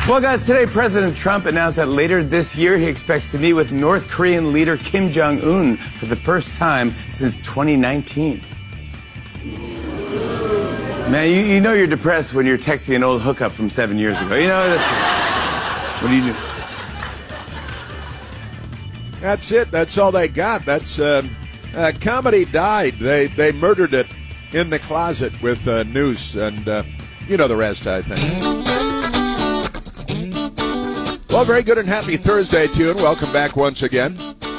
Well, guys, today President Trump announced that later this year he expects to meet with North Korean leader Kim Jong-un for the first time since 2019. Man, you know you're depressed when you're texting an old hookup from 7 years ago. You know, what do you do? That's it. That's all they got. That's comedy died. They murdered it in the closet with noose, and you know the rest, I think. Well, very good and happy Thursday to you, and welcome back once again.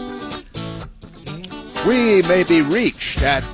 We may be reached at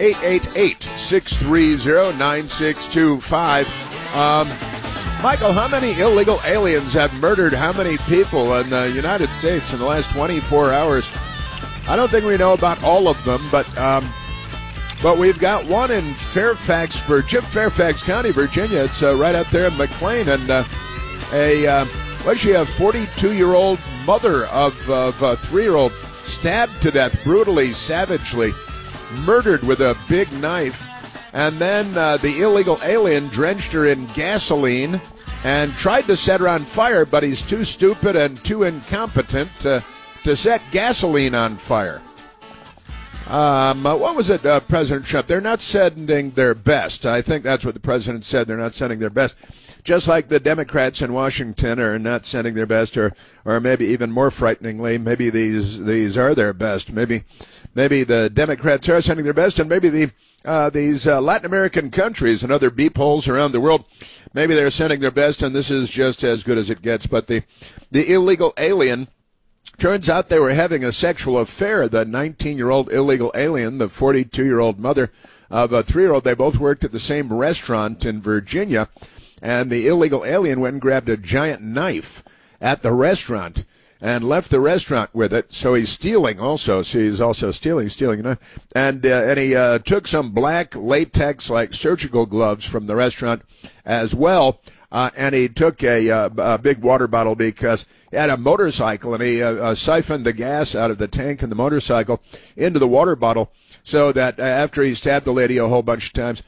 888-630-9625. Michael, how many illegal aliens have murdered how many people in the United States in the last 24 hours? I don't think we know about all of them, but we've got one in Fairfax County, Virginia. It's right out there in McLean, and she a 42-year-old mother of a 3-year-old stabbed to death brutally, savagely, murdered with a big knife. And then the illegal alien drenched her in gasoline and tried to set her on fire, but he's too stupid and too incompetent to set gasoline on fire. What was it, President Trump? They're not sending their best. I think that's what the president said. They're not sending their best. Just like the Democrats in Washington are not sending their best, or maybe even more frighteningly, maybe these are their best. Maybe the Democrats are sending their best, and maybe these Latin American countries and other beep holes around the world, maybe they're sending their best, and this is just as good as it gets. But the illegal alien, turns out they were having a sexual affair. The 19-year-old illegal alien, the 42-year-old mother of a 3-year-old, they both worked at the same restaurant in Virginia. And the illegal alien went and grabbed a giant knife at the restaurant and left the restaurant with it. So he's stealing also. So he's also stealing a knife. And he took some black latex, like surgical gloves from the restaurant as well. And he took a big water bottle because he had a motorcycle, and he siphoned the gas out of the tank in the motorcycle into the water bottle, so that after he stabbed the lady a whole bunch of times,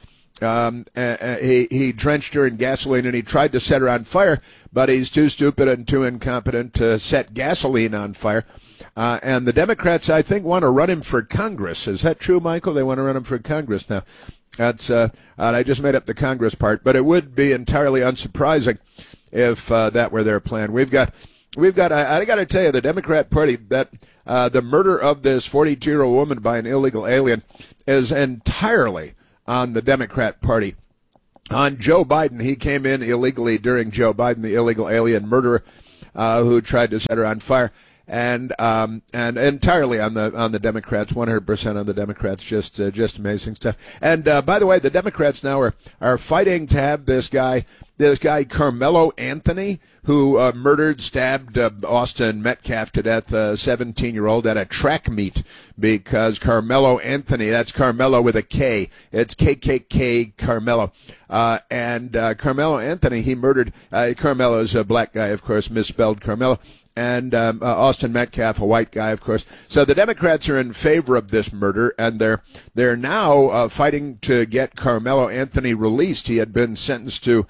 he drenched her in gasoline, and he tried to set her on fire, but he's too stupid and too incompetent to set gasoline on fire. And the Democrats, I think, want to run him for Congress. Is that true, Michael? They want to run him for Congress now. That's I just made up the Congress part, but it would be entirely unsurprising if that were their plan. We've got. I got to tell you, the Democrat Party, that the murder of this 42-year-old woman by an illegal alien is entirely on the Democrat Party. On Joe Biden, he came in illegally during Joe Biden, the illegal alien murderer who tried to set her on fire, and entirely on the Democrats, 100% on the Democrats. Just amazing stuff. And by the way, the Democrats now are fighting to have this guy Carmelo Anthony, who stabbed Austin Metcalf to death, 17-year-old, at a track meet, because Carmelo Anthony, that's Carmelo with a K. It's KKK Carmelo. And Carmelo Anthony, he murdered, Carmelo's a black guy, of course, misspelled Carmelo. And Austin Metcalf, a white guy, of course. So the Democrats are in favor of this murder, and they're now fighting to get Carmelo Anthony released. He has been sentenced to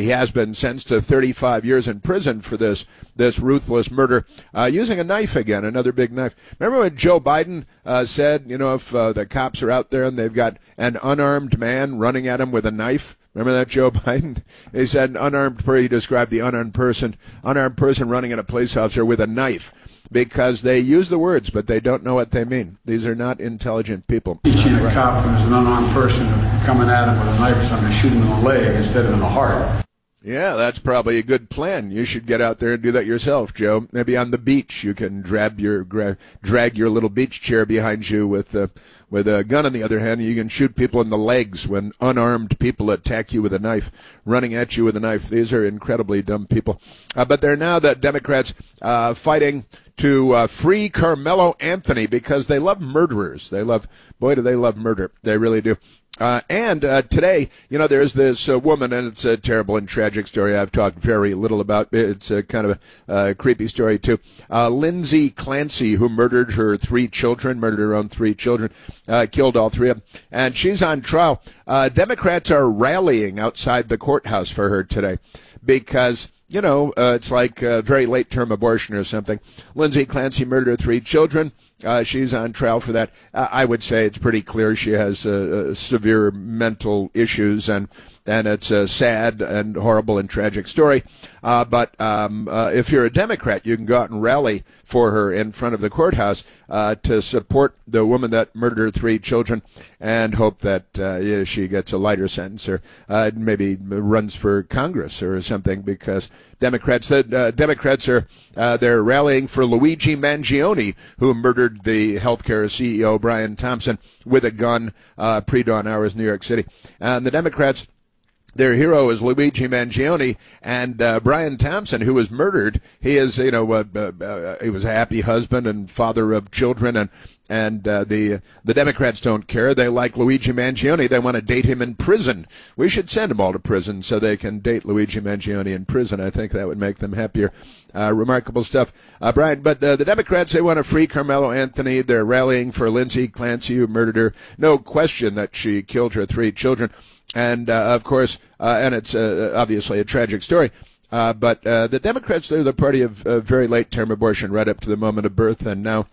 35 years in prison for this ruthless murder, using a knife again, another big knife. Remember when Joe Biden said, if the cops are out there and they've got an unarmed man running at him with a knife? Remember that, Joe Biden? He said he described the unarmed person running at a police officer with a knife, because they use the words, but they don't know what they mean. These are not intelligent people. Teaching a cop who's an unarmed person coming at him with a knife or something, shoot him in the leg instead of in the heart. Yeah, that's probably a good plan. You should get out there and do that yourself, Joe. Maybe on the beach you can drag your little beach chair behind you with a gun in the other hand. You can shoot people in the legs when unarmed people attack you with a knife, running at you with a knife. These are incredibly dumb people. But they're now, the Democrats, fighting to free Carmelo Anthony, because they love murderers. Do they love murder. They really do. And today, there's this woman, and it's a terrible and tragic story I've talked very little about. It's a kind of a creepy story, too. Lindsay Clancy, who murdered her own 3 children, killed all 3 of them, and she's on trial. Democrats are rallying outside the courthouse for her today, because it's like very late-term abortion or something. Lindsay Clancy murdered her 3 children. She's on trial for that. I would say it's pretty clear she has severe mental issues, and it's a sad and horrible and tragic story. But if you're a Democrat, you can go out and rally for her in front of the courthouse to support the woman that murdered her 3 children, and hope that she gets a lighter sentence, or maybe runs for Congress or something, because Democrats are they're rallying for Luigi Mangione, who murdered the healthcare CEO Brian Thompson with a gun pre-dawn hours in New York City. And the Democrats, their hero is Luigi Mangione, and Brian Thompson, who was murdered. He is, he was a happy husband and father of children, and the Democrats don't care. They like Luigi Mangione. They want to date him in prison. We should send them all to prison so they can date Luigi Mangione in prison. I think that would make them happier. Remarkable stuff, Brian. But the Democrats, they want to free Carmelo Anthony. They're rallying for Lindsay Clancy, who murdered her. No question that she killed her 3 children. And, of course, and it's obviously a tragic story, but the Democrats, they're the party of very late-term abortion right up to the moment of birth, and now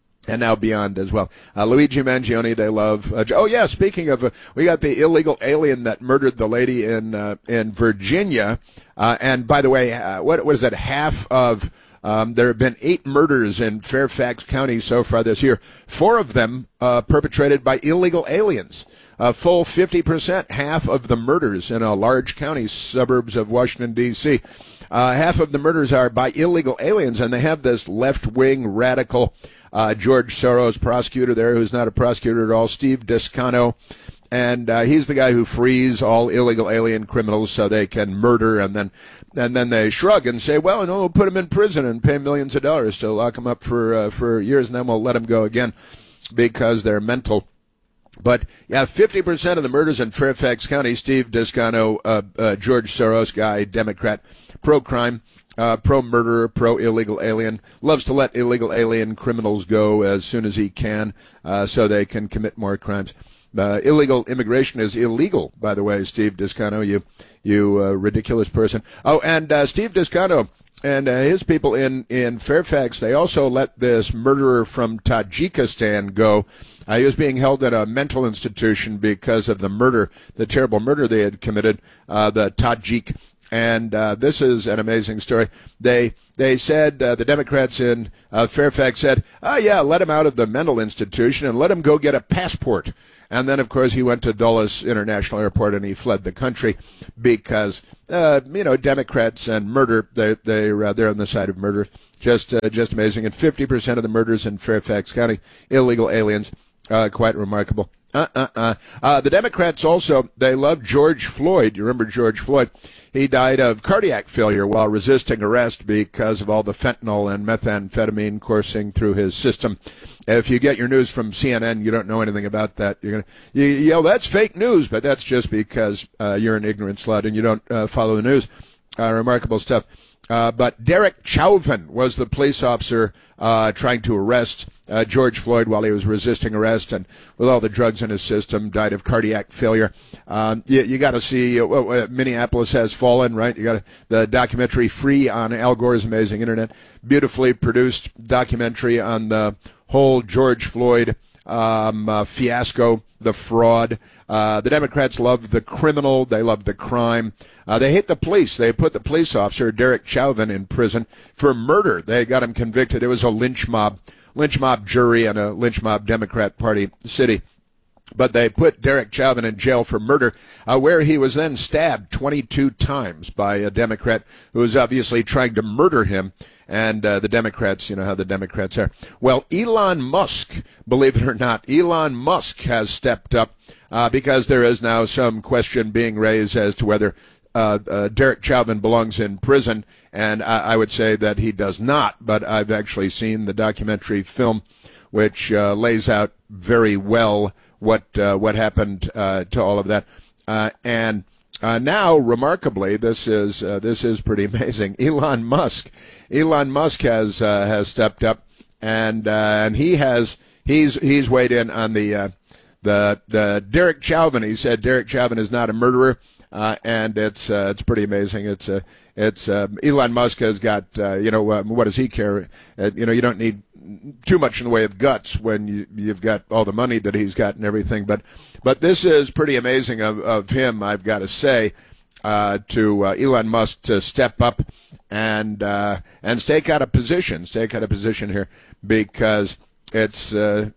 beyond as well. Luigi Mangione, they love. Speaking of, we got the illegal alien that murdered the lady in Virginia. And by the way, what is it? Half of there have been 8 murders in Fairfax County so far this year. 4 of them perpetrated by illegal aliens. A full 50%, half of the murders in a large county, suburbs of Washington, D.C. Half of the murders are by illegal aliens, and they have this left-wing radical George Soros prosecutor there, who's not a prosecutor at all, Steve Descano. And he's the guy who frees all illegal alien criminals so they can murder, and then they shrug and say, well, we'll put them in prison and pay millions of dollars to lock them up for years, and then we'll let them go again because they're mental. But, 50% of the murders in Fairfax County, Steve Descano, George Soros guy, Democrat, pro-crime, pro-murderer, pro-illegal alien, loves to let illegal alien criminals go as soon as he can so they can commit more crimes. Illegal immigration is illegal, by the way, Steve Descano, you ridiculous person. Oh, and Steve Descano and his people in Fairfax, they also let this murderer from Tajikistan go. He was being held at a mental institution because of the terrible murder they had committed, the Tajik. And this is an amazing story. They said, the Democrats in Fairfax said, let him out of the mental institution and let him go get a passport. And then, of course, he went to Dulles International Airport and he fled the country because, Democrats and murder, they're on the side of murder. Just amazing. And 50% of the murders in Fairfax County, illegal aliens. Quite remarkable. The Democrats also, they love George Floyd. You remember George Floyd? He died of cardiac failure while resisting arrest because of all the fentanyl and methamphetamine coursing through his system. If you get your news from CNN, you don't know anything about that. You're gonna yell, that's fake news, but that's just because you're an ignorant slut and you don't follow the news. Remarkable stuff. But Derek Chauvin was the police officer trying to arrest George Floyd while he was resisting arrest, and with all the drugs in his system, died of cardiac failure. You got to see Minneapolis Has Fallen, right? You got the documentary free on Al Gore's amazing internet, beautifully produced documentary on the whole George Floyd fiasco, the fraud. The Democrats love the criminal. They love the crime. They hate the police. They put the police officer, Derek Chauvin, in prison for murder. They got him convicted. It was a lynch mob jury in a lynch mob Democrat Party city. But they put Derek Chauvin in jail for murder, where he was then stabbed 22 times by a Democrat who was obviously trying to murder him. And the Democrats, you know how the Democrats are. Well, Elon Musk, believe it or not, Elon Musk has stepped up because there is now some question being raised as to whether Derek Chauvin belongs in prison. And I would say that he does not, but I've actually seen the documentary film, which lays out very well what happened to all of that. Now, remarkably, this is pretty amazing. Elon Musk has stepped up, and he's weighed in on the Derek Chauvin. He said Derek Chauvin is not a murderer, and it's pretty amazing. It's Elon Musk has got, what does he care? You don't need too much in the way of guts when you've got all the money that he's got and everything. But this is pretty amazing of him, I've got to say, to Elon Musk to step up and stake out a position here, because it's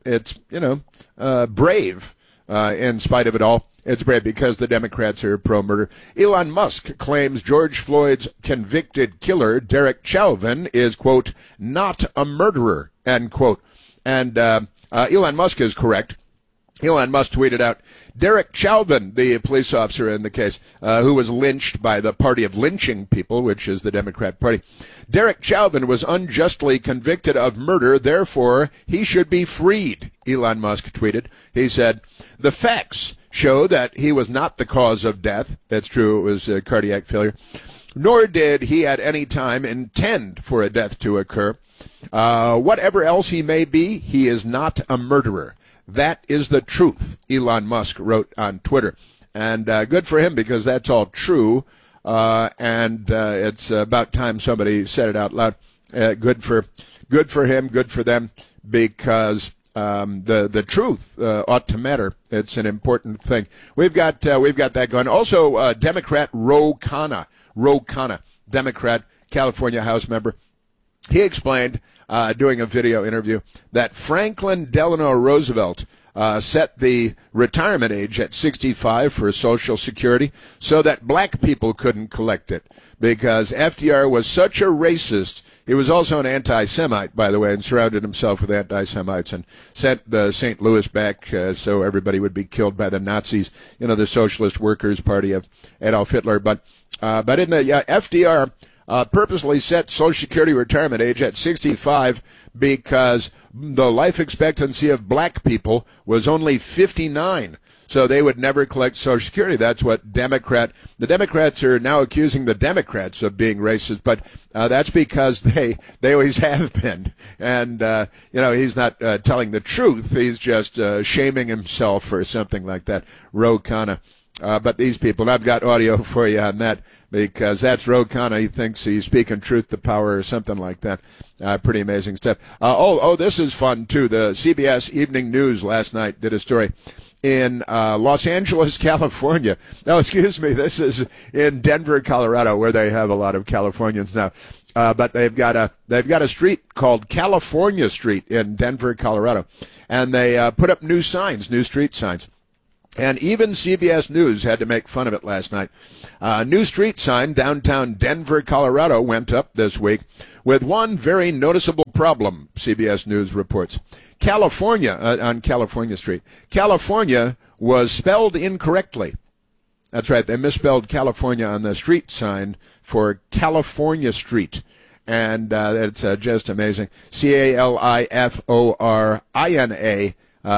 brave in spite of it all. It's brave because the Democrats are pro-murder. Elon Musk claims George Floyd's convicted killer, Derek Chauvin, is, quote, not a murderer, end quote. And Elon Musk is correct. Elon Musk tweeted out, Derek Chauvin, the police officer in the case, who was lynched by the Party of Lynching People, which is the Democrat Party. Derek Chauvin was unjustly convicted of murder, therefore he should be freed, Elon Musk tweeted. He said, the facts show that he was not the cause of death. That's true, it was cardiac failure. Nor did he at any time intend for a death to occur. Whatever else he may be, he is not a murderer. That is the truth, Elon Musk wrote on Twitter. And good for him, because that's all true. And it's about time somebody said it out loud. Good for him, good for them, because the truth ought to matter. It's an important thing. We've got that going. Also, Democrat Ro Khanna, Democrat, California House member. He explained, doing a video interview, that Franklin Delano Roosevelt set the retirement age at 65 for Social Security so that black people couldn't collect it, because FDR was such a racist. He was also an anti-Semite, by the way, and surrounded himself with anti-Semites and sent St. Louis back so everybody would be killed by the Nazis, the Socialist Workers' Party of Adolf Hitler. But FDR purposely set Social Security retirement age at 65 because the life expectancy of black people was only 59. So they would never collect Social Security. That's what the Democrats are now accusing the Democrats of being racist, but that's because they always have been. And, he's not telling the truth. He's just shaming himself or something like that. Ro Khanna. But these people, and I've got audio for you on that, because that's Ro Khanna. He thinks he's speaking truth to power or something like that. Pretty amazing stuff. This is fun, too. The CBS Evening News last night did a story in Los Angeles, California. No, excuse me, this is in Denver, Colorado, where they have a lot of Californians now. But they've got a street called California Street in Denver, Colorado, and they put up new street signs. And even CBS News had to make fun of it last night. New street sign downtown Denver, Colorado went up this week with one very noticeable problem, CBS News reports. California, on California Street, California was spelled incorrectly. That's right, they misspelled California on the street sign for California Street. And it's just amazing. California,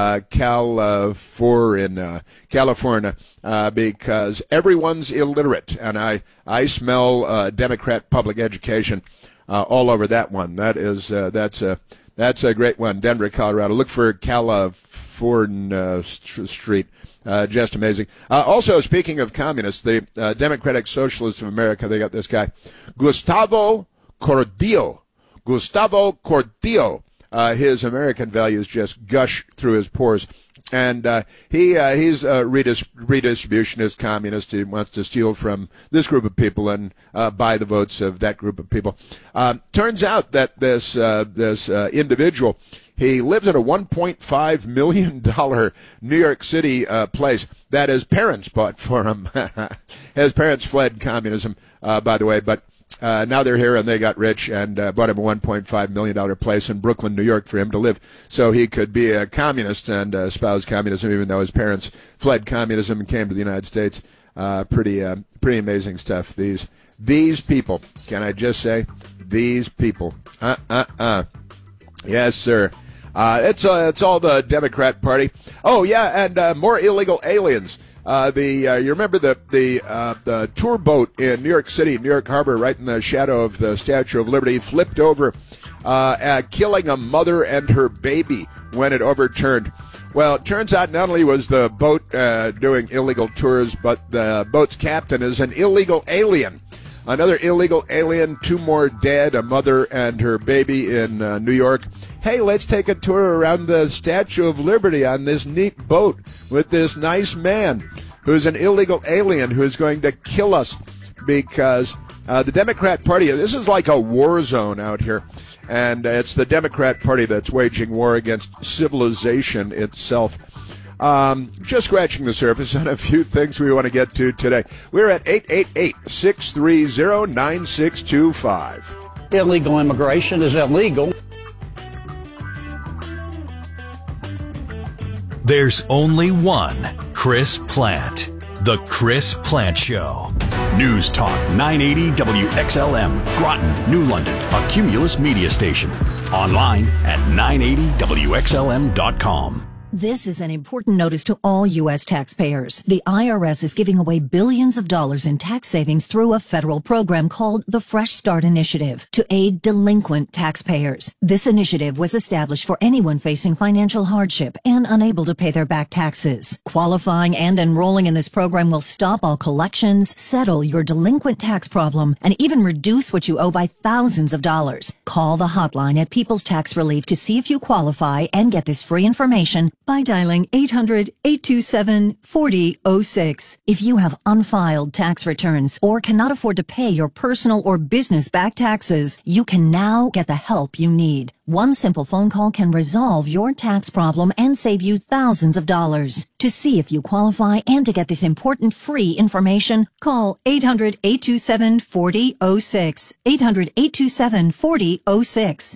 California, because everyone's illiterate, and I smell Democrat public education all over that one. That's a great one. Denver, Colorado. Look for California Street. Just amazing. Also, speaking of communists, the Democratic Socialists of America, they got this guy, Gustavo Cordillo. His American values just gush through his pores. And he's a redistributionist communist. He wants to steal from this group of people and buy the votes of that group of people. Turns out that this individual, he lives in a $1.5 million New York City place that his parents bought for him. His parents fled communism, by the way, but now they're here and they got rich and bought him a $1.5 million place in Brooklyn, New York for him to live so he could be a communist and espouse communism, even though his parents fled communism and came to the United States. Pretty amazing stuff. These people, can I just say, these people. Yes, sir. It's all the Democrat Party. Oh, yeah, and more illegal aliens. You remember the tour boat in New York City, New York Harbor, right in the shadow of the Statue of Liberty, flipped over, killing a mother and her baby when it overturned. Well, it turns out not only was the boat doing illegal tours, but the boat's captain is an illegal alien. Another illegal alien, 2 more dead, a mother and her baby in New York. Hey, let's take a tour around the Statue of Liberty on this neat boat with this nice man who's an illegal alien who's going to kill us because the Democrat Party, this is like a war zone out here, and it's the Democrat Party that's waging war against civilization itself. Just scratching the surface on a few things we want to get to today. We're at 888-630-9625. Illegal immigration is illegal. There's only one Chris Plant. The Chris Plant Show. News Talk 980 WXLM, Groton, New London, a Cumulus media station. Online at 980WXLM.com. This is an important notice to all U.S. taxpayers. The IRS is giving away billions of dollars in tax savings through a federal program called the Fresh Start Initiative to aid delinquent taxpayers. This initiative was established for anyone facing financial hardship and unable to pay their back taxes. Qualifying and enrolling in this program will stop all collections, settle your delinquent tax problem, and even reduce what you owe by thousands of dollars. Call the hotline at People's Tax Relief to see if you qualify and get this free information by dialing 800-827-4006. If you have unfiled tax returns or cannot afford to pay your personal or business back taxes, you can now get the help you need. One simple phone call can resolve your tax problem and save you thousands of dollars. To see if you qualify and to get this important free information, call 800-827-4006. 800-827-4006.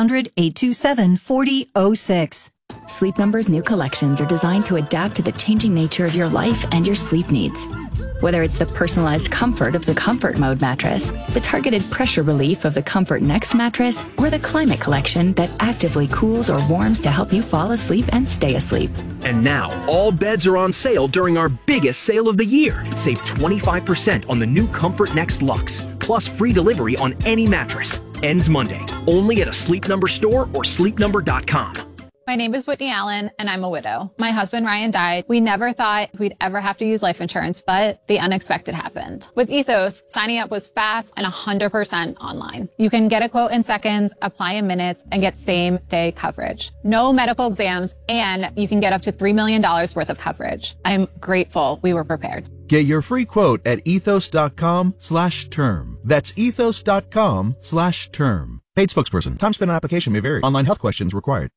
800-827-4006. Sleep Number's new collections are designed to adapt to the changing nature of your life and your sleep needs. Whether it's the personalized comfort of the Comfort Mode mattress, the targeted pressure relief of the Comfort Next mattress, or the Climate Collection that actively cools or warms to help you fall asleep and stay asleep. And now, all beds are on sale during our biggest sale of the year. Save 25% on the new Comfort Next Luxe, plus free delivery on any mattress. Ends Monday, only at a Sleep Number store or sleepnumber.com. My name is Whitney Allen, and I'm a widow. My husband, Ryan, died. We never thought we'd ever have to use life insurance, but the unexpected happened. With Ethos, signing up was fast and 100% online. You can get a quote in seconds, apply in minutes, and get same-day coverage. No medical exams, and you can get up to $3 million worth of coverage. I'm grateful we were prepared. Get your free quote at ethos.com/term. That's ethos.com/term. Paid spokesperson. Time spent on application may vary. Online health questions required.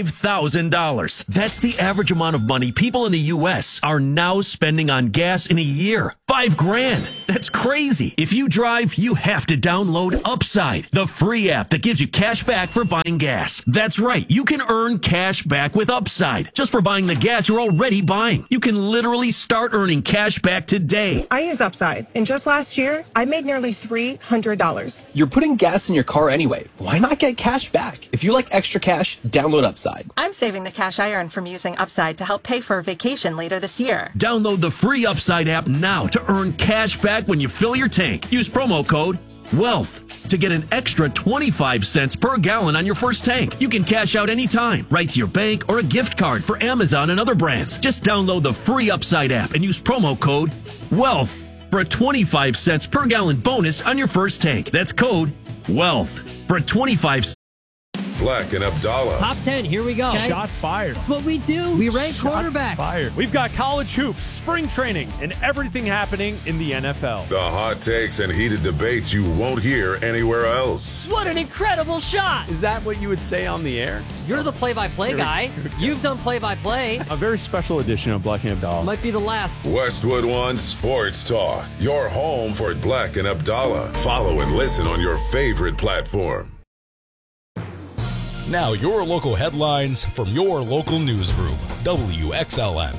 $5,000. That's the average amount of money people in the U.S. are now spending on gas in a year. $5,000. That's crazy. If you drive, you have to download Upside, the free app that gives you cash back for buying gas. That's right. You can earn cash back with Upside just for buying the gas you're already buying. You can literally start earning cash back today. I use Upside, and just last year, I made nearly $300. You're putting gas in your car anyway. Why not get cash back? If you like extra cash, download Upside. I'm saving the cash I earn from using Upside to help pay for a vacation later this year. Download the free Upside app now to earn cash back when you fill your tank. Use promo code WEALTH to get an extra 25 cents per gallon on your first tank. You can cash out anytime, right to your bank or a gift card for Amazon and other brands. Just download the free Upside app and use promo code WEALTH for a 25 cents per gallon bonus on your first tank. That's code WEALTH for a 25 cents. Black and Abdallah. Top 10, here we go. Okay. Shots fired. That's what we do. We rank quarterbacks. Fired. We've got college hoops, spring training, and everything happening in the NFL. The hot takes and heated debates you won't hear anywhere else. What an incredible shot. Is that what you would say on the air? You're the play-by-play guy. You've done play-by-play. A very special edition of Black and Abdallah. Might be the last. Westwood One Sports Talk. Your home for Black and Abdallah. Follow and listen on your favorite platform. Now your local headlines from your local newsroom, WXLN.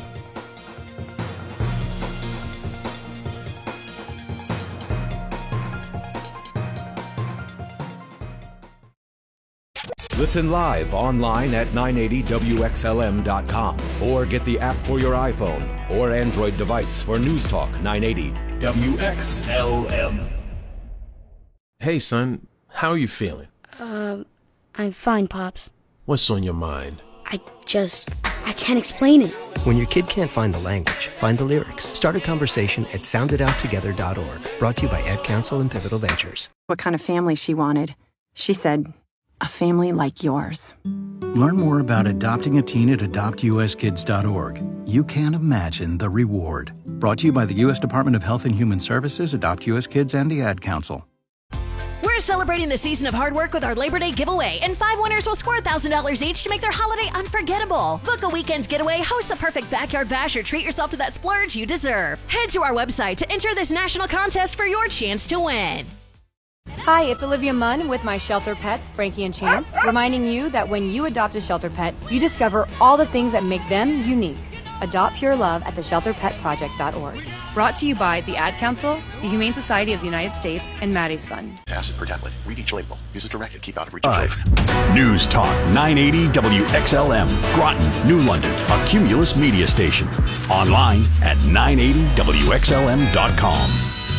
Listen live online at 980WXLM.com or get the app for your iPhone or Android device for News Talk 980 WXLM. Hey, son, how are you feeling? I'm fine, Pops. What's on your mind? I can't explain it. When your kid can't find the language, find the lyrics. Start a conversation at soundedouttogether.org. Brought to you by Ad Council and Pivotal Ventures. What kind of family she wanted. She said, a family like yours. Learn more about adopting a teen at adoptuskids.org. You can't imagine the reward. Brought to you by the U.S. Department of Health and Human Services, Adopt U.S. Kids, and the Ad Council. We're celebrating the season of hard work with our Labor Day giveaway, and 5 winners will score $1,000 each to make their holiday unforgettable. Book a weekend getaway, host the perfect backyard bash, or treat yourself to that splurge you deserve. Head to our website to enter this national contest for your chance to win. Hi, it's Olivia Munn with my shelter pets, Frankie and Chance, reminding you that when you adopt a shelter pet, you discover all the things that make them unique. Adopt Pure Love at theshelterpetproject.org. Brought to you by the Ad Council, the Humane Society of the United States, and Maddie's Fund. Acid per tablet. Read each label. Use it directed. Keep out of reach of 5. children. News Talk 980 WXLM. Groton, New London. A Cumulus media station. Online at 980WXLM.com.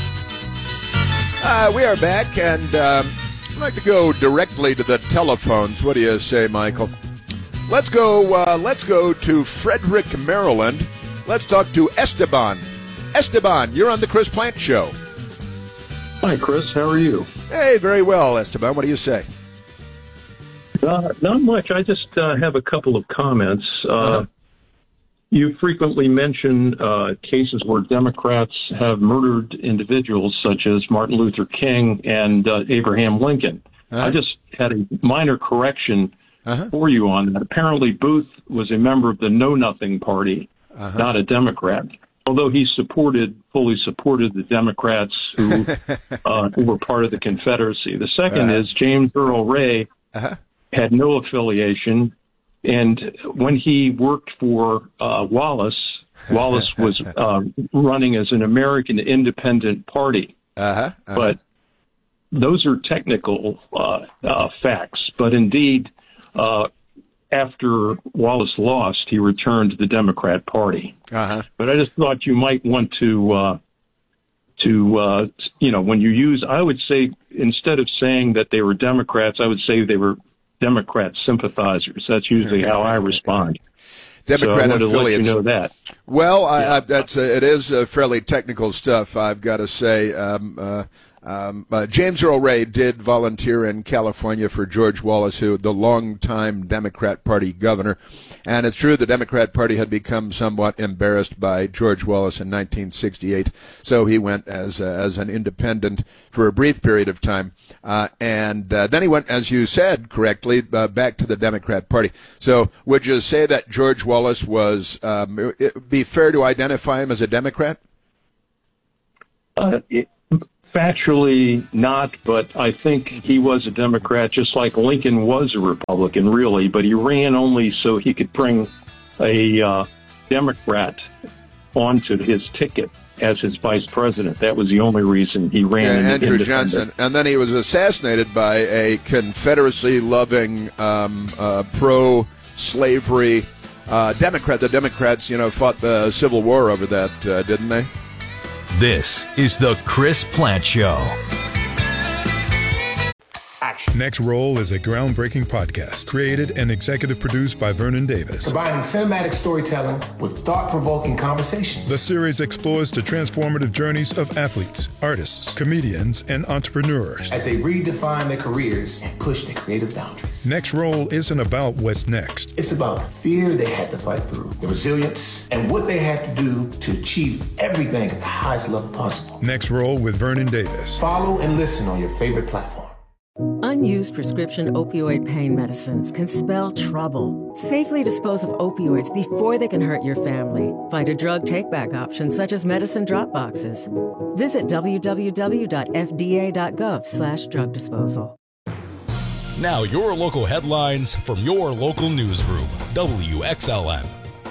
We are back, and I'd like to go directly to the telephones. What do you say, Michael? Let's go to Frederick, Maryland. Let's talk to Esteban. Esteban, you're on the Chris Plante Show. Hi, Chris. How are you? Hey, very well, Esteban. What do you say? Not much. I just have a couple of comments. You frequently mention cases where Democrats have murdered individuals such as Martin Luther King and Abraham Lincoln. I just had a minor correction for you on that. Apparently, Booth was a member of the Know Nothing Party, not a Democrat, although he fully supported the Democrats who were part of the Confederacy. The second is James Earl Ray had no affiliation. And when he worked for Wallace was running as an American Independent Party. But those are technical facts. But indeed, after Wallace lost, he returned to the Democrat Party. But I just thought you might want to when you use, I would say, instead of saying that they were Democrats, I would say they were Democrat sympathizers. That's usually how I respond. Democrat affiliates. To let you know that. Well, it is fairly technical stuff, I've got to say. James Earl Ray did volunteer in California for George Wallace, the longtime Democrat Party governor. And it's true the Democrat Party had become somewhat embarrassed by George Wallace in 1968, so he went as an independent for a brief period of time. And then he went, as you said correctly, back to the Democrat Party. So would you say that George Wallace was, it'd be fair to identify him as a Democrat? Factually not, but I think he was a Democrat, just like Lincoln was a Republican, really. But he ran only so he could bring a Democrat onto his ticket as his vice president. That was the only reason he ran. Andrew Johnson. And then he was assassinated by a Confederacy-loving, pro-slavery Democrat. The Democrats, fought the Civil War over that, didn't they? This is the Chris Plante Show. Next Roll is a groundbreaking podcast created and executive produced by Vernon Davis. Combining cinematic storytelling with thought-provoking conversations. The series explores the transformative journeys of athletes, artists, comedians, and entrepreneurs as they redefine their careers and push their creative boundaries. Next Roll isn't about what's next. It's about the fear they had to fight through, the resilience, and what they had to do to achieve everything at the highest level possible. Next Roll with Vernon Davis. Follow and listen on your favorite platform. Unused prescription opioid pain medicines can spell trouble. Safely dispose of opioids before they can hurt your family. Find a drug take-back option such as medicine drop boxes. Visit www.fda.gov/drug disposal. Now your local headlines from your local newsroom, WXLM.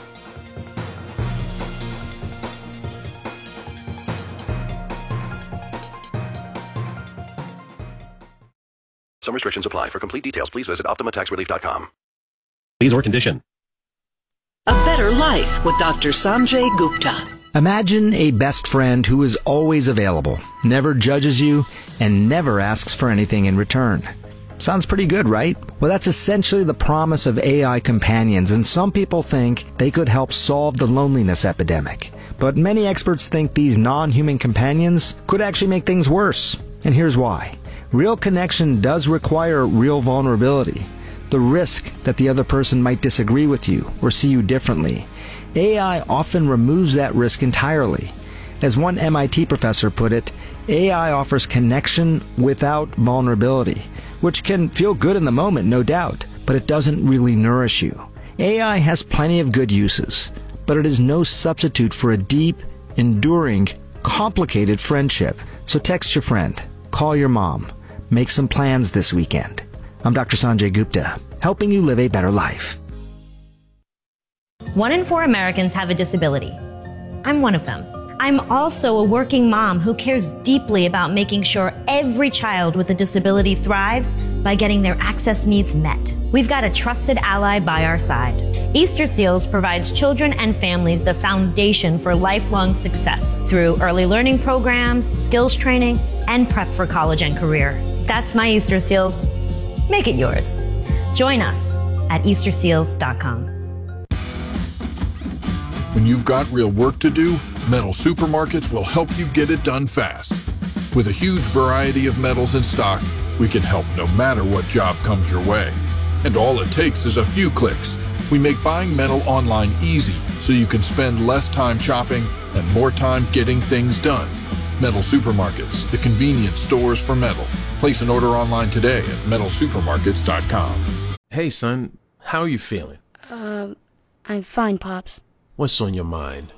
Some restrictions apply. For complete details, please visit OptimaTaxRelief.com. Disease or condition. A better life with Dr. Sanjay Gupta. Imagine a best friend who is always available, never judges you, and never asks for anything in return. Sounds pretty good, right? Well, that's essentially the promise of AI companions, and some people think they could help solve the loneliness epidemic. But many experts think these non-human companions could actually make things worse. And here's why. Real connection does require real vulnerability. The risk that the other person might disagree with you or see you differently. AI often removes that risk entirely. As one MIT professor put it, AI offers connection without vulnerability, which can feel good in the moment, no doubt, but it doesn't really nourish you. AI has plenty of good uses, but it is no substitute for a deep, enduring, complicated friendship. So text your friend, call your mom, make some plans this weekend. I'm Dr. Sanjay Gupta, helping you live a better life. 1 in 4 Americans have a disability. I'm one of them. I'm also a working mom who cares deeply about making sure every child with a disability thrives by getting their access needs met. We've got a trusted ally by our side. Easter Seals provides children and families the foundation for lifelong success through early learning programs, skills training, and prep for college and career. That's my Easter Seals. Make it yours. Join us at easterseals.com. When you've got real work to do, Metal Supermarkets will help you get it done fast. With a huge variety of metals in stock, we can help no matter what job comes your way. And all it takes is a few clicks. We make buying metal online easy so you can spend less time shopping and more time getting things done. Metal Supermarkets, the convenience stores for metal. Place an order online today at metalsupermarkets.com. Hey, son, how are you feeling? I'm fine, Pops. What's on your mind?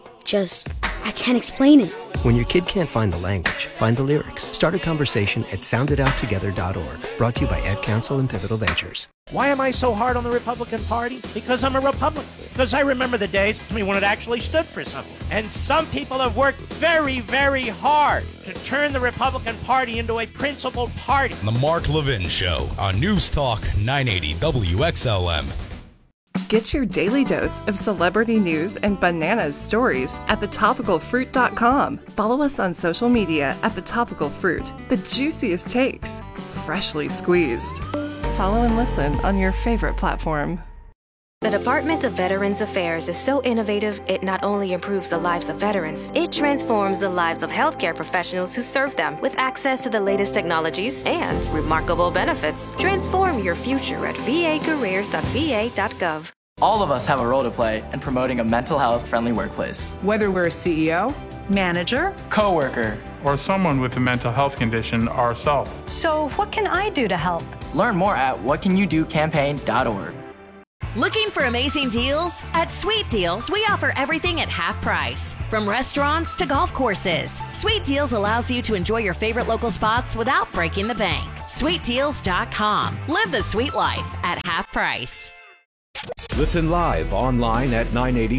I can't explain it. When your kid can't find the language, find the lyrics. Start a conversation at soundedouttogether.org. Brought to you by Ad Council and Pivotal Ventures. Why am I so hard on the Republican Party? Because I'm a Republican. Because I remember the days when it actually stood for something. And some people have worked very, very hard to turn the Republican Party into a principled party. The Mark Levin Show on News Talk 980 WXLM. Get your daily dose of celebrity news and bananas stories at thetopicalfruit.com. Follow us on social media at The Topical Fruit. The juiciest takes, freshly squeezed. Follow and listen on your favorite platform. The Department of Veterans Affairs is so innovative, it not only improves the lives of veterans, it transforms the lives of healthcare professionals who serve them with access to the latest technologies and remarkable benefits. Transform your future at vacareers.va.gov. All of us have a role to play in promoting a mental health friendly workplace. Whether we're a CEO, manager, coworker, or someone with a mental health condition ourselves. So what can I do to help? Learn more at whatcanyoudocampaign.org. Looking for amazing deals? At Sweet Deals, we offer everything at half price. From restaurants to golf courses, Sweet Deals allows you to enjoy your favorite local spots without breaking the bank. SweetDeals.com. Live the sweet life at half price. Listen live online at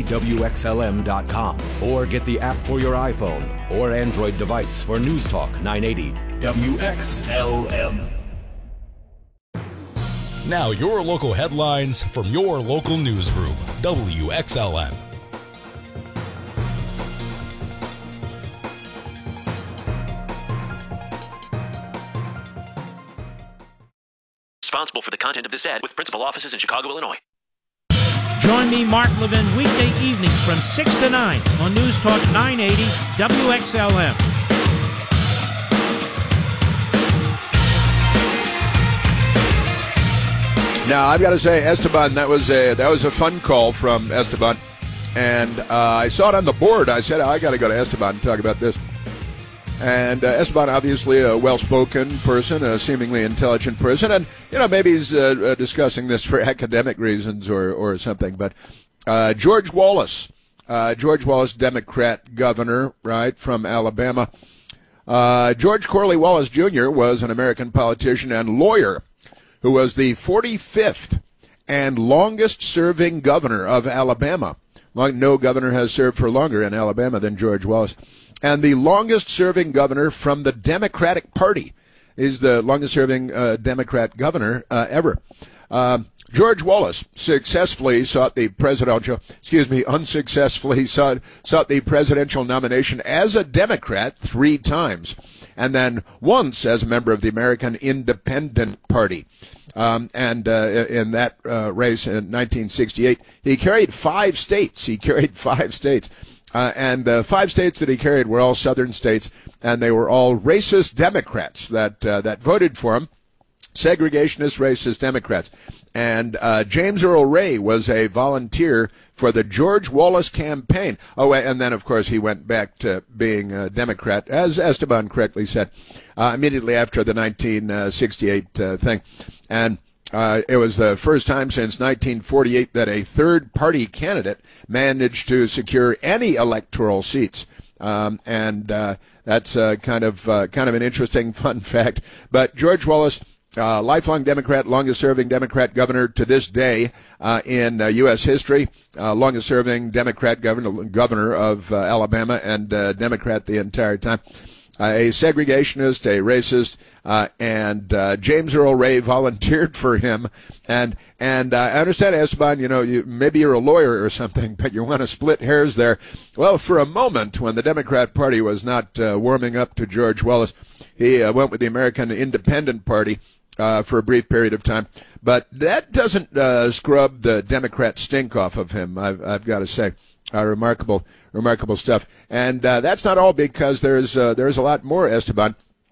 980WXLM.com or get the app for your iPhone or Android device for News Talk 980 WXLM. Now your local headlines from your local newsroom, WXLM. Responsible for the content of this ad with principal offices in Chicago, Illinois. Join me, Mark Levin, weekday evenings from 6 to 9 on News Talk 980 WXLM. Now, I've got to say, Esteban, that was a fun call from Esteban. And I saw it on the board. I said, I got to go to Esteban and talk about this. And Esteban, obviously a well-spoken person, a seemingly intelligent person. And, maybe he's discussing this for academic reasons or something. But George Wallace, Democrat governor, right, from Alabama. George Corley Wallace Jr. was an American politician and lawyer who was the 45th and longest-serving governor of Alabama. No governor has served for longer in Alabama than George Wallace. And the longest-serving governor from the Democratic Party is the longest-serving Democrat governor ever. George Wallace unsuccessfully sought the presidential nomination as a Democrat 3 times. and then once as a member of the American Independent Party. In that race in 1968, he carried 5 states. And the 5 states that he carried were all southern states, and they were all racist Democrats that voted for him. Segregationist, racist Democrats. And James Earl Ray was a volunteer for the George Wallace campaign. Oh, and then, of course, he went back to being a Democrat, as Esteban correctly said, immediately after the 1968 thing. And it was the first time since 1948 that a third-party candidate managed to secure any electoral seats. And that's kind of an interesting fun fact. But George Wallace, lifelong Democrat, longest-serving Democrat governor to this day in U.S. history, longest-serving Democrat governor of Alabama, and Democrat the entire time. A segregationist, a racist, and James Earl Ray volunteered for him. And I understand, Esteban, maybe you're a lawyer or something, but you want to split hairs there. Well, for a moment, when the Democrat Party was not warming up to George Wallace, he went with the American Independent Party for a brief period of time. But that doesn't scrub the Democrat stink off of him, I've got to say. Remarkable stuff. And that's not all, because there's a lot more, Esteban.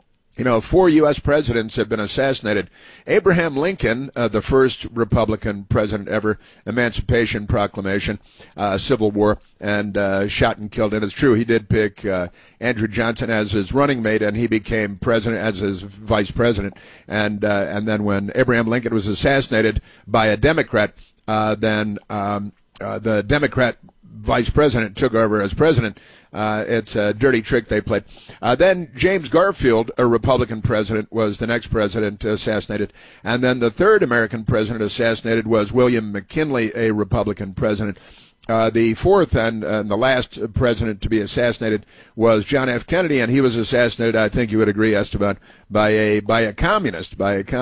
4 U.S. presidents have been assassinated. Abraham Lincoln, the first Republican president ever, Emancipation Proclamation, Civil War, and shot and killed. And it's true, he did pick Andrew Johnson as his running mate, and he became president as his vice president. And then when Abraham Lincoln was assassinated by a Democrat, then the Democrat vice president took over as president. It's a dirty trick they played. Then James Garfield, a Republican president, was the next president assassinated. And then the third American president assassinated was William McKinley, a Republican president. The fourth and the last president to be assassinated was John F. Kennedy, and he was assassinated, I think you would agree, Esteban, by a communist.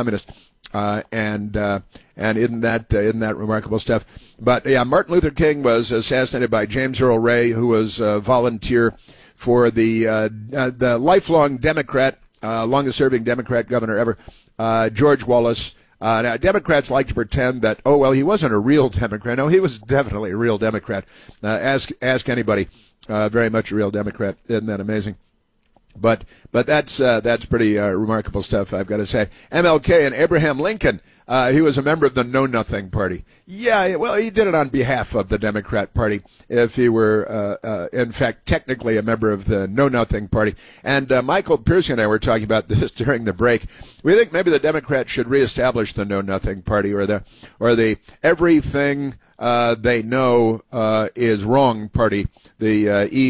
And isn't that remarkable stuff? But yeah, Martin Luther King was assassinated by James Earl Ray, who was a volunteer for the lifelong Democrat, longest-serving Democrat governor ever, George Wallace. Now, Democrats like to pretend that, he wasn't a real Democrat. No, he was definitely a real Democrat. Ask anybody. Very much a real Democrat. Isn't that amazing? But that's pretty remarkable stuff, I've got to say. MLK and Abraham Lincoln, he was a member of the Know Nothing Party. Yeah, well, he did it on behalf of the Democrat Party, if he were, in fact, technically a member of the Know Nothing Party. And Michael Piercy and I were talking about this during the break. We think maybe the Democrats should reestablish the Know Nothing Party, or the everything they know is wrong party, the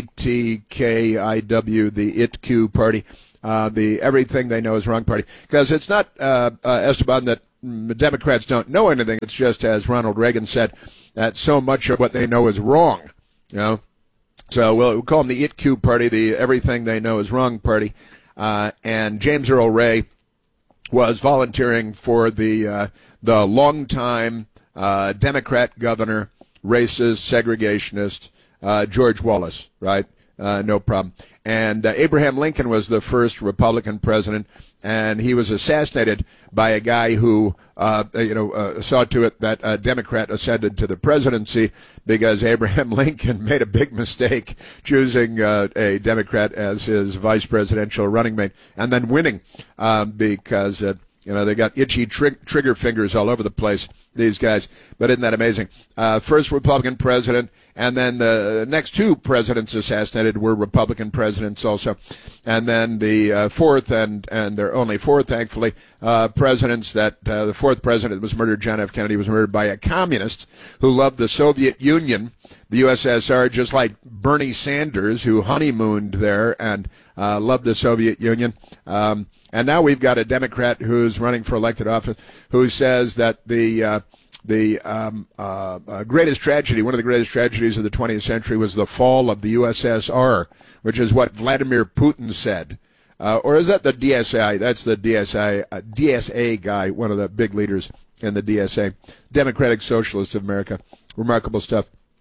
ETKIW, the ITQ party, the everything they know is wrong party. Because it's not, Esteban, that Democrats don't know anything. It's just, as Ronald Reagan said, that so much of what they know is wrong. So we'll call them the ITQ party, the everything they know is wrong party. And James Earl Ray was volunteering for the longtime Democrat governor, racist, segregationist, George Wallace, right? No problem. And Abraham Lincoln was the first Republican president, and he was assassinated by a guy who, saw to it that a Democrat ascended to the presidency, because Abraham Lincoln made a big mistake choosing a Democrat as his vice presidential running mate, and then winning, because they got itchy trigger fingers all over the place, these guys. But isn't that amazing? First Republican president, and then the next 2 presidents assassinated were Republican presidents also. And then the fourth, and there are only 4, thankfully, presidents that the fourth president was murdered, John F. Kennedy, was murdered by a communist who loved the Soviet Union, the USSR, just like Bernie Sanders, who honeymooned there and loved the Soviet Union. And now we've got a Democrat who's running for elected office who says that the greatest tragedy, one of the greatest tragedies of the 20th century, was the fall of the USSR, which is what Vladimir Putin said. Or is that the DSA? That's the DSA guy, one of the big leaders in the DSA, Democratic Socialists of America. Remarkable stuff.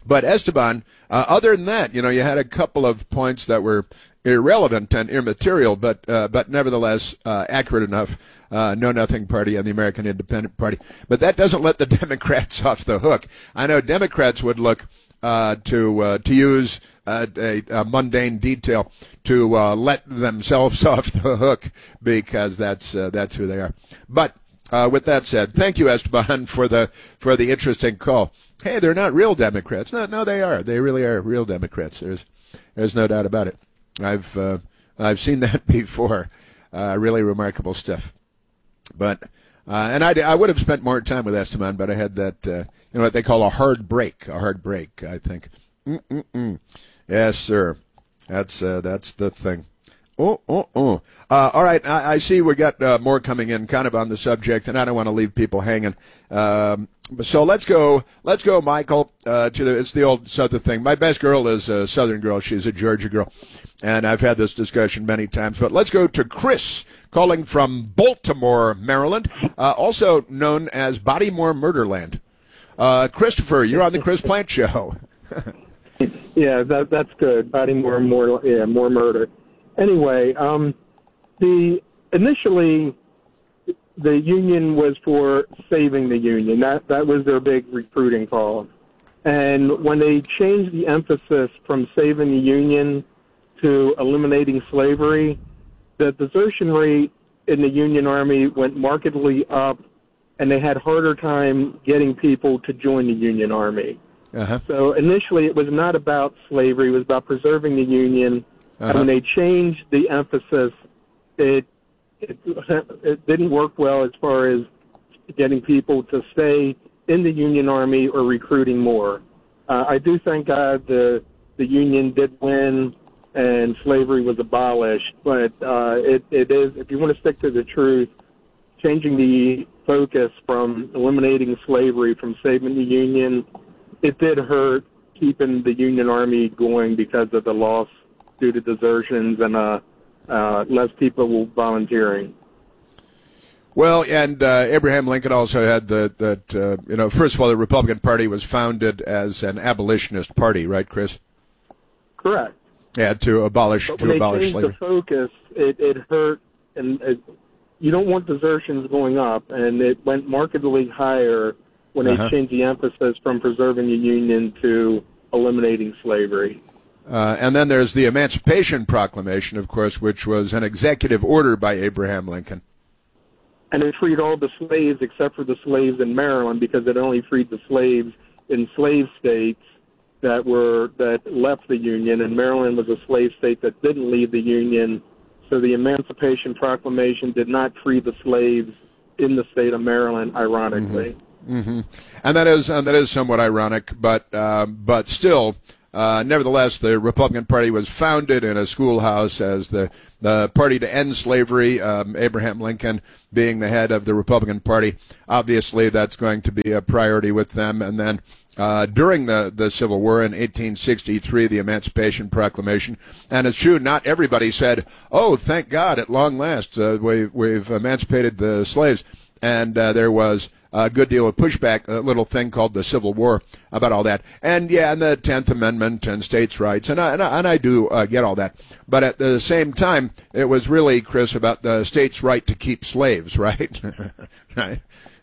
But Esteban, other than that, you had a couple of points that were irrelevant and immaterial, but nevertheless accurate enough. Know-Nothing Party and the American Independent Party. But that doesn't let the Democrats off the hook. I know Democrats would look to use a mundane detail to let themselves off the hook because that's who they are. But with that said, thank you, Esteban, for the interesting call. Hey, they're not real Democrats. No, they are. They really are real Democrats. There's no doubt about it. I've seen that before. Really remarkable stuff. But and I would have spent more time with Esteban, but I had that what they call a hard break, I think. Yes, sir. That's the thing. All right. I see we got more coming in, kind of on the subject, and I don't want to leave people hanging. So let's go, Michael. It's the old Southern thing. My best girl is a Southern girl. She's a Georgia girl, and I've had this discussion many times. But let's go to Chris, calling from Baltimore, Maryland, also known as Bodymore Murderland. Christopher, you're on the Chris Plant Show. Yeah, that's good. Bodymore, more murder. Anyway, initially the union was for saving the union. That was their big recruiting call. And when they changed the emphasis from saving the union to eliminating slavery, the desertion rate in the Union Army went markedly up, and they had harder time getting people to join the Union Army. Uh-huh. So initially it was not about slavery, it was about preserving the Union. Uh-huh. And when they changed the emphasis, it didn't work well as far as getting people to stay in the Union Army or recruiting more. I do thank God the Union did win and slavery was abolished, but it is, if you want to stick to the truth, changing the focus from eliminating slavery, from saving the Union, it did hurt keeping the Union Army going because of the loss due to desertions and less people volunteering. Well, and Abraham Lincoln also had first of all, the Republican Party was founded as an abolitionist party, right, Chris? Correct. Yeah, to abolish slavery. When they changed the focus, it hurt, and you don't want desertions going up, and it went markedly higher when they changed the emphasis from preserving the Union to eliminating slavery. And then there's the Emancipation Proclamation, of course, which was an executive order by Abraham Lincoln. And it freed all the slaves except for the slaves in Maryland, because it only freed the slaves in slave states that left the Union, and Maryland was a slave state that didn't leave the Union. So the Emancipation Proclamation did not free the slaves in the state of Maryland, ironically. Mm-hmm. And that is somewhat ironic, but still. Nevertheless, the Republican Party was founded in a schoolhouse as the party to end slavery, Abraham Lincoln being the head of the Republican Party. Obviously, that's going to be a priority with them. And then during the Civil War in 1863, the Emancipation Proclamation. And it's true, not everybody said, oh, thank God, at long last, we've emancipated the slaves. And there was a good deal of pushback, a little thing called the Civil War about all that. And yeah, and the 10th Amendment and states' rights, and I do get all that. But at the same time, it was really, Chris, about the states' right to keep slaves, right? Right.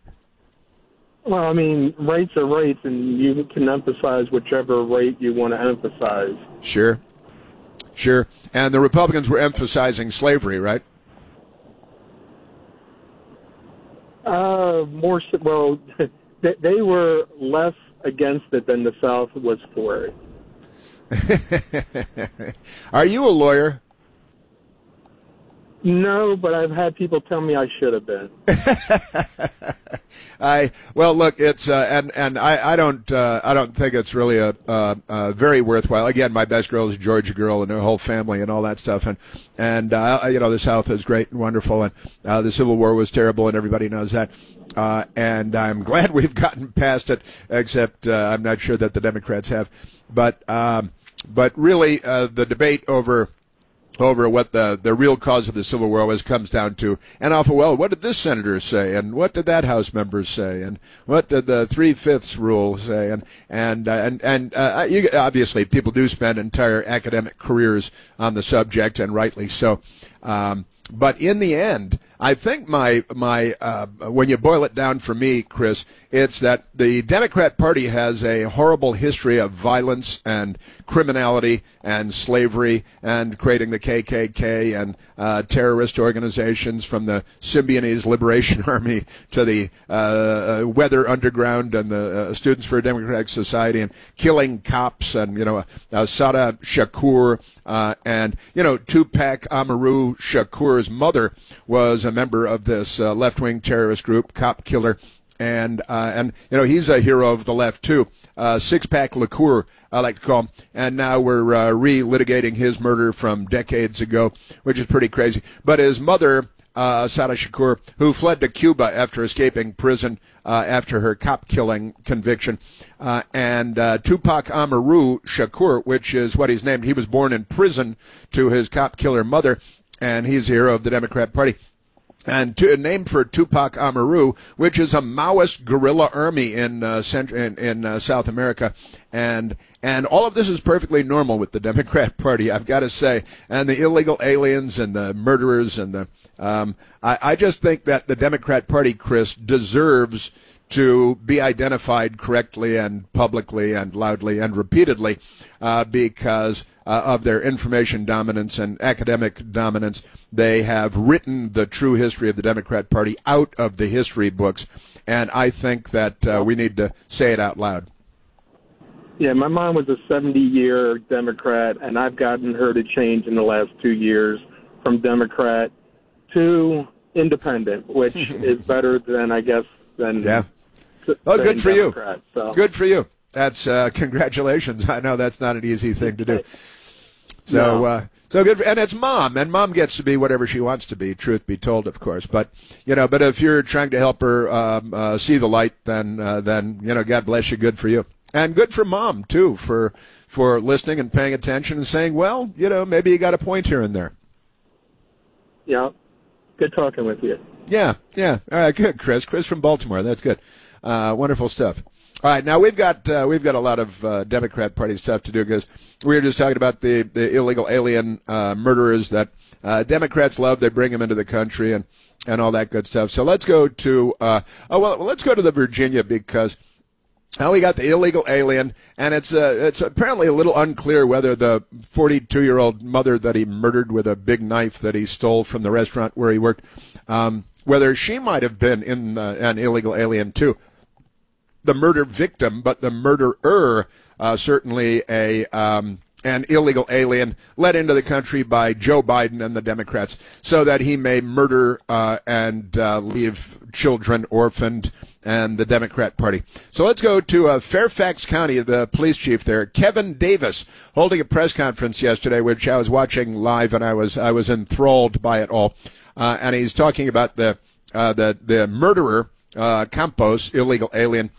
Well, I mean, rights are rights, and you can emphasize whichever right you want to emphasize. Sure. And the Republicans were emphasizing slavery, right? They were less against it than the South was for it. Are you a lawyer? No, but I've had people tell me I should have been. Look, it's and I don't think it's really a very worthwhile. Again, my best girl is a Georgia girl, and her whole family and all that stuff, and the South is great and wonderful, and the Civil War was terrible, and everybody knows that. And I'm glad we've gotten past it, except I'm not sure that the Democrats have. But really, the debate over over what the real cause of the Civil War was, comes down to an awful well, what did this senator say, and what did that House member say, and what did the 3/5 rule say, and obviously people do spend entire academic careers on the subject, and rightly so. But in the end, I think when you boil it down for me, Chris, it's that the Democrat Party has a horrible history of violence and criminality and slavery and creating the KKK and terrorist organizations, from the Symbionese Liberation Army to the Weather Underground and the Students for a Democratic Society, and killing cops, and Sada Shakur and Tupac Amaru Shakur's mother was a member of this left-wing terrorist group, Cop Killer, and he's a hero of the left too. Six-Pack Shakur, I like to call him, and now we're re-litigating his murder from decades ago, which is pretty crazy. But his mother, Sada Shakur, who fled to Cuba after escaping prison after her cop-killing conviction, and Tupac Amaru Shakur, which is what he's named. He was born in prison to his cop-killer mother, and he's a hero of the Democrat Party. And named for Tupac Amaru, which is a Maoist guerrilla army in South America, and all of this is perfectly normal with the Democrat Party, I've got to say. And the illegal aliens and the murderers and the I just think that the Democrat Party, Chris, deserves to be identified correctly and publicly and loudly and repeatedly because of their information dominance and academic dominance. They have written the true history of the Democrat Party out of the history books, and I think that we need to say it out loud. Yeah, my mom was a 70-year Democrat, and I've gotten her to change in the last 2 years from Democrat to independent, which is better than, I guess, than... Yeah. Oh, good for Democrat, you. So. Good for you. That's congratulations. I know that's not an easy thing to do. So, No. So good, and it's mom, and mom gets to be whatever she wants to be. Truth be told, of course. But but if you're trying to help her see the light, then God bless you. Good for you, and good for mom too for listening and paying attention and saying, well, maybe you got a point here and there. Yeah, good talking with you. Yeah. All right, good, Chris. Chris from Baltimore. That's good. Wonderful stuff. All right, now we've got a lot of Democrat Party stuff to do because we were just talking about the illegal alien murderers that Democrats love. They bring them into the country and all that good stuff. So let's go to let's go to the Virginia because we got the illegal alien, and it's apparently a little unclear whether the 42-year-old mother that he murdered with a big knife that he stole from the restaurant where he worked, whether she might have been in an illegal alien too. The murder victim, but the murderer, certainly an illegal alien let into the country by Joe Biden and the Democrats so that he may murder and leave children orphaned and the Democrat Party. So let's go to Fairfax County, the police chief there, Kevin Davis, holding a press conference yesterday, which I was watching live, and I was enthralled by it all. And he's talking about the murderer, Campos, illegal alien,